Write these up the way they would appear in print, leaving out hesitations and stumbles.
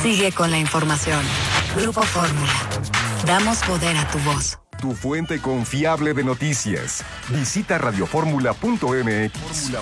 Sigue con la información. Grupo Fórmula. Damos poder a tu voz. Tu fuente confiable de noticias. Visita radioformula.mx.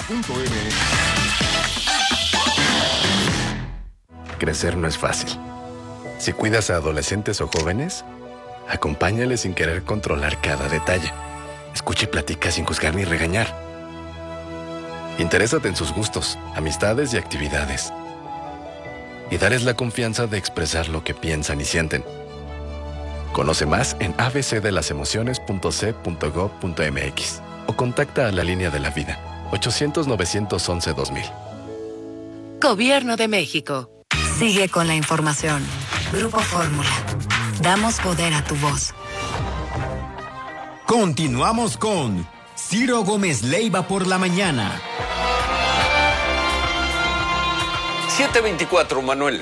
Crecer no es fácil. Si cuidas a adolescentes o jóvenes, acompáñales sin querer controlar cada detalle. Escucha y platica sin juzgar ni regañar. Interésate en sus gustos, amistades y actividades. Y dales la confianza de expresar lo que piensan y sienten. Conoce más en abcdelasemociones.c.gov.mx o contacta a la Línea de la Vida, 800-911-2000. Gobierno de México. Sigue con la información. Grupo Fórmula. Damos poder a tu voz. Continuamos con Ciro Gómez Leiva por la mañana. 7:24, Manuel.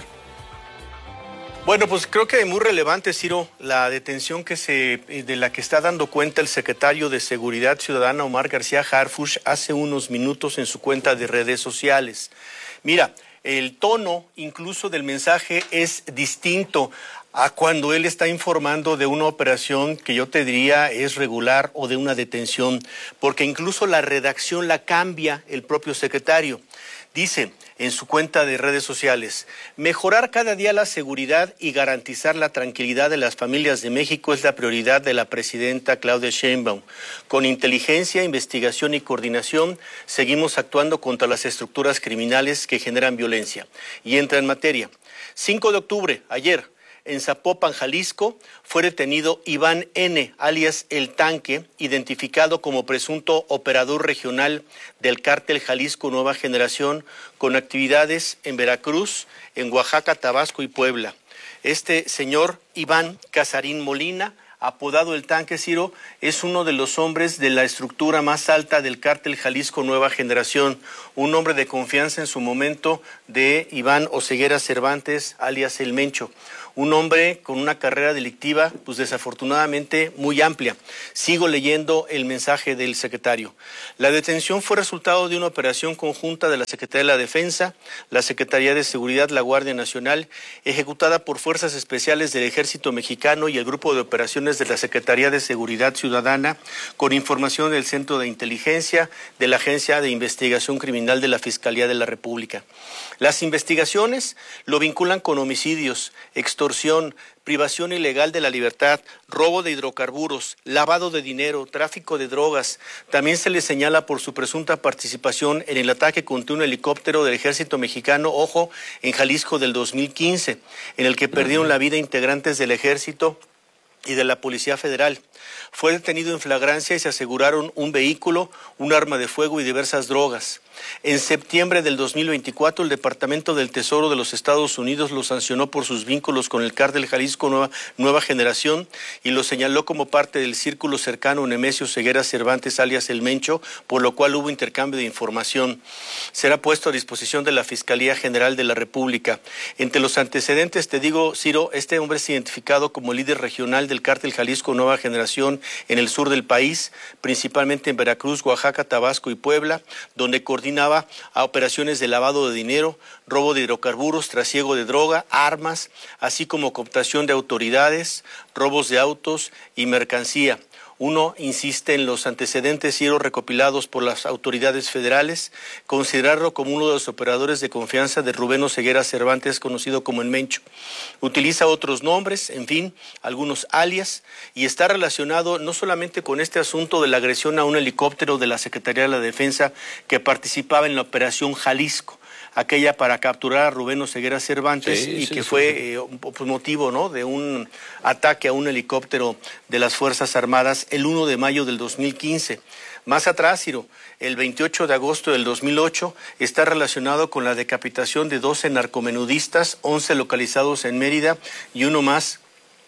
Bueno, pues creo que es muy relevante, Ciro, la detención de la que está dando cuenta el secretario de Seguridad Ciudadana, Omar García Harfuch, hace unos minutos en su cuenta de redes sociales. Mira, el tono incluso del mensaje es distinto a cuando él está informando de una operación que yo te diría es regular o de una detención, porque incluso la redacción la cambia el propio secretario. Dice en su cuenta de redes sociales: mejorar cada día la seguridad y garantizar la tranquilidad de las familias de México es la prioridad de la presidenta Claudia Sheinbaum. Con inteligencia, investigación y coordinación seguimos actuando contra las estructuras criminales que generan violencia. Y entra en materia. 5 de octubre, ayer, en Zapopan, Jalisco, fue detenido Iván N., alias El Tanque, identificado como presunto operador regional del cártel Jalisco Nueva Generación, con actividades en Veracruz, en Oaxaca, Tabasco y Puebla. Este señor Iván Casarín Molina, apodado El Tanque, Ciro, es uno de los hombres de la estructura más alta del cártel Jalisco Nueva Generación, un hombre de confianza en su momento de Iván Oseguera Cervantes, alias El Mencho. Un hombre con una carrera delictiva, pues desafortunadamente muy amplia. Sigo leyendo el mensaje del secretario. La detención fue resultado de una operación conjunta de la Secretaría de la Defensa, la Secretaría de Seguridad, la Guardia Nacional, ejecutada por Fuerzas Especiales del Ejército Mexicano y el Grupo de Operaciones de la Secretaría de Seguridad Ciudadana, con información del Centro de Inteligencia de la Agencia de Investigación Criminal de la Fiscalía de la República. Las investigaciones lo vinculan con homicidios, extorsión, privación ilegal de la libertad, robo de hidrocarburos, lavado de dinero, tráfico de drogas. También se le señala por su presunta participación en el ataque contra un helicóptero del Ejército Mexicano, ojo, en Jalisco del 2015, en el que perdieron la vida integrantes del Ejército y de la Policía Federal. Fue detenido en flagrancia y se aseguraron un vehículo, un arma de fuego y diversas drogas. En septiembre del 2024, el Departamento del Tesoro de los Estados Unidos lo sancionó por sus vínculos con el cártel Jalisco Nueva Generación y lo señaló como parte del círculo cercano a Nemesio Ceguera Cervantes, alias El Mencho, por lo cual hubo intercambio de información. Será puesto a disposición de la Fiscalía General de la República. Entre los antecedentes, te digo, Ciro, este hombre es identificado como líder regional del cártel Jalisco Nueva Generación en el sur del país, principalmente en Veracruz, Oaxaca, Tabasco y Puebla, donde coordinaba a operaciones de lavado de dinero, robo de hidrocarburos, trasiego de droga, armas, así como cooptación de autoridades, robos de autos y mercancía. Uno insiste en los antecedentes, Ciro, recopilados por las autoridades federales, considerarlo como uno de los operadores de confianza de Rubén Oseguera Cervantes, conocido como El Mencho. Utiliza otros nombres, en fin, algunos alias, y está relacionado no solamente con este asunto de la agresión a un helicóptero de la Secretaría de la Defensa que participaba en la Operación Jalisco, aquella para capturar a Rubén Oseguera Cervantes fue motivo, ¿no?, de un ataque a un helicóptero de las Fuerzas Armadas el 1 de mayo del 2015. Más atrás, Ciro, el 28 de agosto del 2008 está relacionado con la decapitación de 12 narcomenudistas, 11 localizados en Mérida y uno más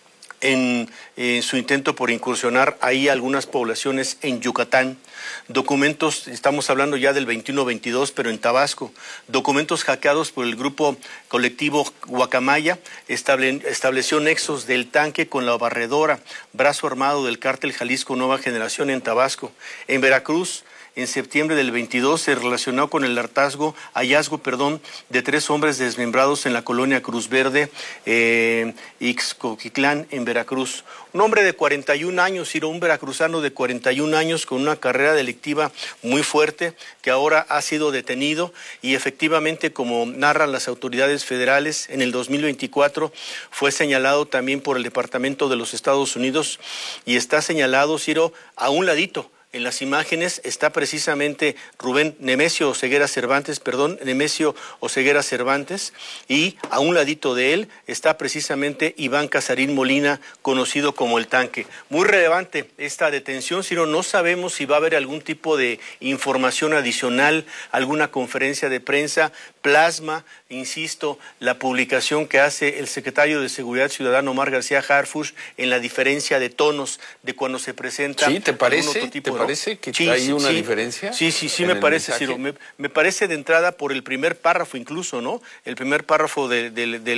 en su intento por incursionar ahí algunas poblaciones en Yucatán. Documentos, estamos hablando ya del 21-22, pero en Tabasco, documentos hackeados por el grupo colectivo Guacamaya, estableció nexos del Tanque con la Barredora, brazo armado del cártel Jalisco Nueva Generación en Tabasco. En Veracruz, en septiembre del 22 se relacionó con el hallazgo de 3 hombres desmembrados en la colonia Cruz Verde, Ixcoquitlán, en Veracruz. Un hombre de 41 años, Ciro, un veracruzano de 41 años con una carrera delictiva muy fuerte, que ahora ha sido detenido y efectivamente, como narran las autoridades federales, en el 2024 fue señalado también por el Departamento de los Estados Unidos y está señalado, Ciro, a un ladito. En las imágenes está precisamente Nemesio Oseguera Cervantes, y a un ladito de él está precisamente Iván Casarín Molina, conocido como El Tanque. Muy relevante esta detención, Ciro, no sabemos si va a haber algún tipo de información adicional, alguna conferencia de prensa, plasma, insisto, la publicación que hace el secretario de Seguridad Ciudadana, Omar García Harfuch, en la diferencia de tonos de cuando se presenta. ¿Sí? ¿Te parece? Otro tipo, ¿Te parece que hay una diferencia? Sí, me parece, Ciro. Me parece de entrada por el primer párrafo incluso, ¿no? El primer párrafo de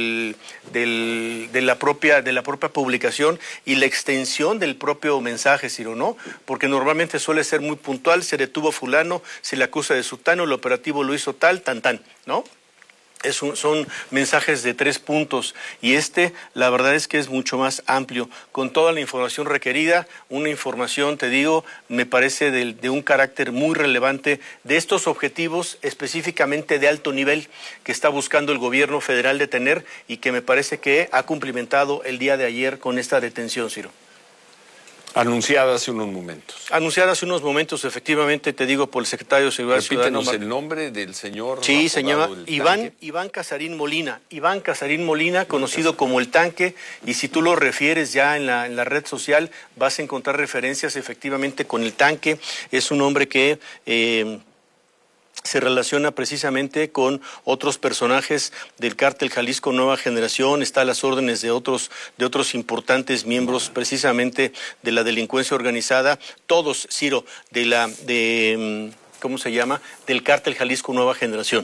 la propia publicación y la extensión del propio mensaje, Ciro, ¿no? Porque normalmente suele ser muy puntual, se detuvo fulano, se le acusa de sutano, el operativo lo hizo tal, tan, ¿no? Son mensajes de 3 puntos y la verdad es que es mucho más amplio, con toda la información requerida, una información, te digo, me parece de un carácter muy relevante de estos objetivos específicamente de alto nivel que está buscando el gobierno federal detener y que me parece que ha cumplimentado el día de ayer con esta detención, Ciro. Anunciada hace unos momentos. Anunciada hace unos momentos, efectivamente, te digo, por el secretario de Seguridad Ciudadana. Repítenos el nombre del señor. Sí, se llama Iván Casarín Molina. Iván Casarín Molina, conocido como El Tanque, y si tú lo refieres ya en la red social, vas a encontrar referencias efectivamente con El Tanque. Es un hombre que se relaciona precisamente con otros personajes del cártel Jalisco Nueva Generación, está a las órdenes de otros importantes miembros precisamente de la delincuencia organizada, todos, Ciro, ¿cómo se llama? Del cártel Jalisco Nueva Generación.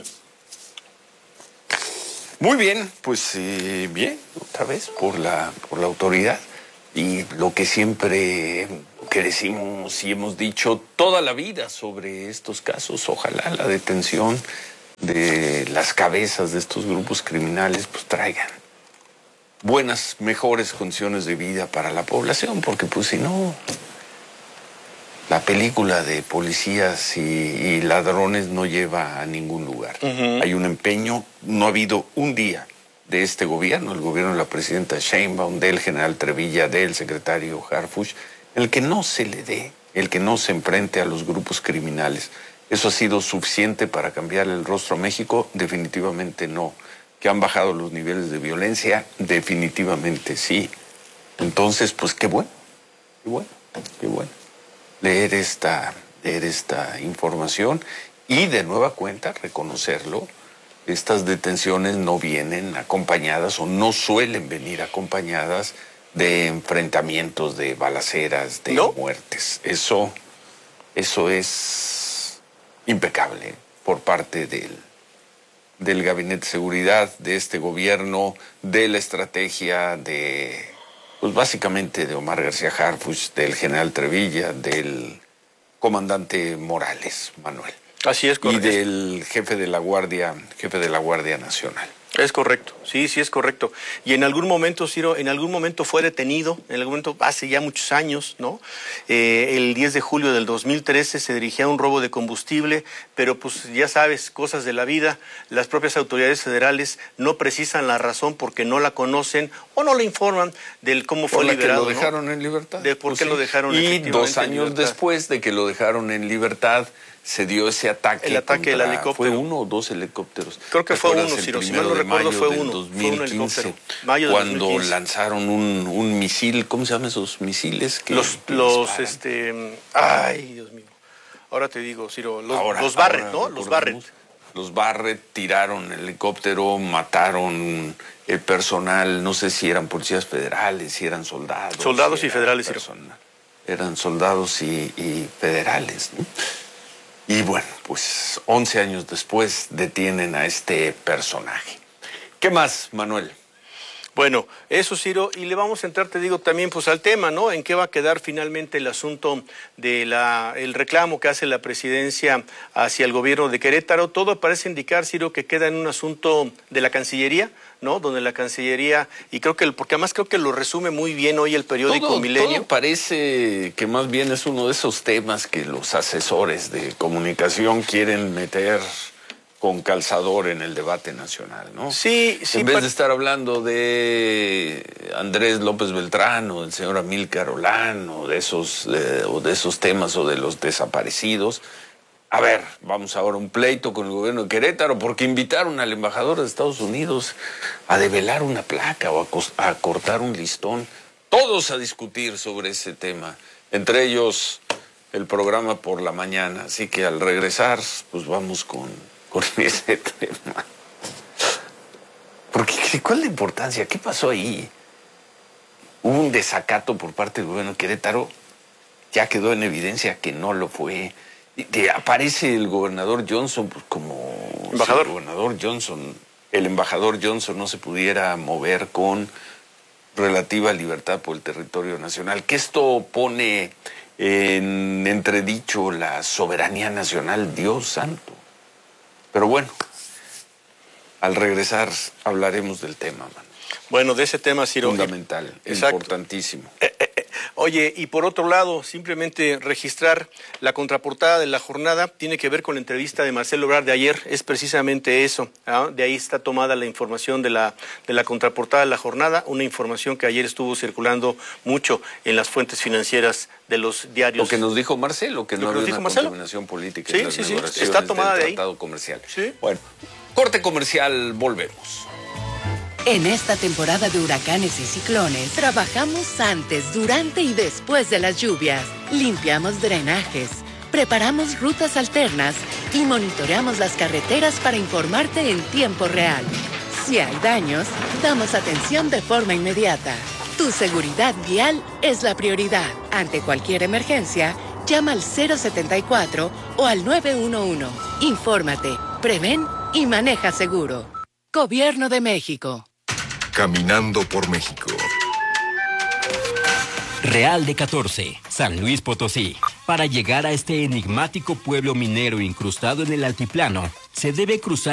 Muy bien, pues bien, otra vez por la autoridad. Y lo que siempre decimos y hemos dicho toda la vida sobre estos casos, ojalá la detención de las cabezas de estos grupos criminales pues traigan mejores condiciones de vida para la población, porque pues si no, la película de policías y ladrones no lleva a ningún lugar. Hay un empeño, no ha habido un día de este gobierno, el gobierno de la presidenta Sheinbaum, del general Trevilla, del secretario Harfuch, el que no se le dé, el que no se enfrente a los grupos criminales. ¿Eso ha sido suficiente para cambiar el rostro a México? Definitivamente no. ¿Que han bajado los niveles de violencia? Definitivamente sí. Entonces, pues qué bueno. Leer esta información y de nueva cuenta reconocerlo. Estas detenciones no vienen acompañadas o no suelen venir acompañadas de enfrentamientos, de balaceras, de muertes. Eso es impecable por parte del Gabinete de Seguridad, de este gobierno, de la estrategia pues básicamente de Omar García Harfuch, del general Trevilla, del comandante Morales, Manuel. Así es, correcto. Y del jefe de la Guardia Nacional. Es correcto, sí, es correcto. Y en algún momento, Ciro, fue detenido, hace ya muchos años, ¿no? El 10 de julio del 2013 se dirigía a un robo de combustible, pero pues ya sabes, cosas de la vida, las propias autoridades federales no precisan la razón porque no la conocen o no le informan del cómo fue liberado. Por la que lo dejaron en libertad. De por qué lo dejaron y 2 años después de que lo dejaron en libertad, se dio ese ataque. El ataque del helicóptero. ¿Fue 1 o 2 helicópteros? Creo que fue 1, Ciro. Si mal no recuerdo, fue 1. 2015, mayo de cuando 2015. Lanzaron un misil. ¿Cómo se llaman esos misiles? Ay, Dios mío. Ahora te digo, Ciro. Los Barrett, ¿no? Los Barrett. Los Barrett tiraron el helicóptero, mataron el personal. No sé si eran policías federales, si eran soldados. Soldados y federales, Ciro. Eran soldados y federales, ¿no? Y bueno, pues 11 años después detienen a este personaje. ¿Qué más, Manuel? Bueno, eso, Ciro, y le vamos a entrar, te digo, también pues al tema, ¿no? ¿En qué va a quedar finalmente el asunto de el reclamo que hace la presidencia hacia el gobierno de Querétaro? Todo parece indicar, Ciro, que queda en un asunto de la Cancillería, ¿no? Donde la Cancillería, y creo que, porque además creo que lo resume muy bien hoy el periódico Milenio. Todo parece que más bien es uno de esos temas que los asesores de comunicación quieren meter con calzador en el debate nacional, ¿no? Sí, sí. En vez de estar hablando de Andrés López Beltrán o del señor Amílcar Olán o de esos temas o de los desaparecidos, a ver, vamos ahora a un pleito con el gobierno de Querétaro porque invitaron al embajador de Estados Unidos a develar una placa o a cortar un listón. Todos a discutir sobre ese tema, entre ellos el programa por la mañana. Así que al regresar, pues vamos con ese tema. Porque, ¿cuál es la importancia? ¿Qué pasó ahí? Hubo un desacato por parte del gobierno de Querétaro. Ya quedó en evidencia que no lo fue. Aparece el gobernador Johnson pues, como embajador. Si el embajador Johnson no se pudiera mover con relativa libertad por el territorio nacional. Que esto pone en entredicho la soberanía nacional, Dios santo. Pero bueno, al regresar hablaremos del tema, man. Bueno, de ese tema, Ciro. Fundamental, importantísimo. Oye, y por otro lado, simplemente registrar la contraportada de la jornada tiene que ver con la entrevista de Marcelo Ebrard de ayer, es precisamente eso, ¿ah? De ahí está tomada la información de la contraportada de la jornada, una información que ayer estuvo circulando mucho en las fuentes financieras de los diarios. Lo que nos dijo Marcelo, que no había una contaminación política en las negociaciones está tomada del de ahí. tratado comercial. Sí. Bueno, corte comercial, volvemos. En esta temporada de huracanes y ciclones, trabajamos antes, durante y después de las lluvias. Limpiamos drenajes, preparamos rutas alternas y monitoreamos las carreteras para informarte en tiempo real. Si hay daños, damos atención de forma inmediata. Tu seguridad vial es la prioridad. Ante cualquier emergencia, llama al 074 o al 911. Infórmate, prevén y maneja seguro. Gobierno de México. Caminando por México. Real de 14, San Luis Potosí. Para llegar a este enigmático pueblo minero incrustado en el altiplano, se debe cruzar